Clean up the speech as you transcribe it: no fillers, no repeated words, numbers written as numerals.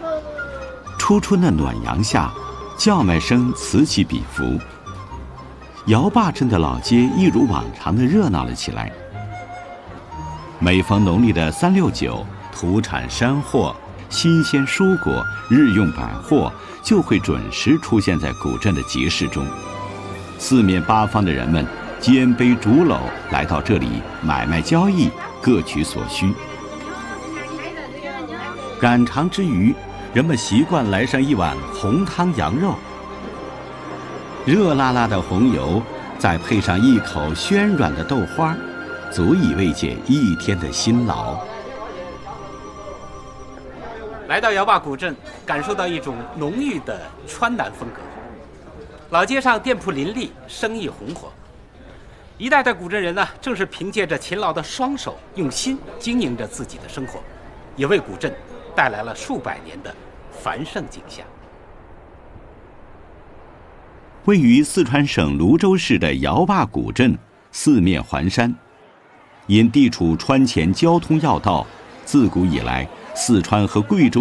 初春的暖阳下，叫卖声此起彼伏。姚坝镇的老街一如往常的热闹了起来。每逢农历的3、6、9，土产山货、新鲜蔬果、日用百货就会准时出现在古镇的集市中。四面八方的人们肩背竹篓来到这里买卖交易，各取所需。赶场之余，人们习惯来上一碗红汤羊肉，热辣辣的红油，再配上一口暄软的豆花，足以慰藉一天的辛劳。 来到姚坝古镇，感受到一种浓郁的川南风格。老街上店铺林立，生意红火。一代代古镇人呢，正是凭借着勤劳的双手，用心经营着自己的生活，也为古镇带来了数百年的繁盛景象。 位于四川省泸州市的姚坝古镇，四面环山，因地处川黔交通要道，自古以来，四川和贵州